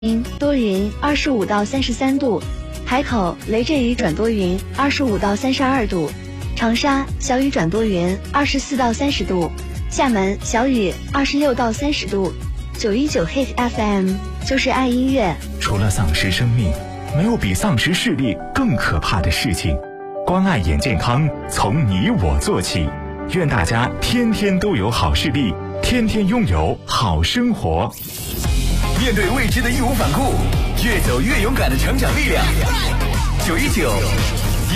多云，25到33度；海口雷阵雨转多云，25到32度；长沙小雨转多云，24到30度；厦门小雨，26到30度。919 Hit FM 就是爱音乐。 除了丧失生命，没有比丧失视力更可怕的事情。关爱眼健康，从你我做起。愿大家天天都有好视力，天天拥有好生活。 面对未知的义无反顾，越走越勇敢的成长力量。919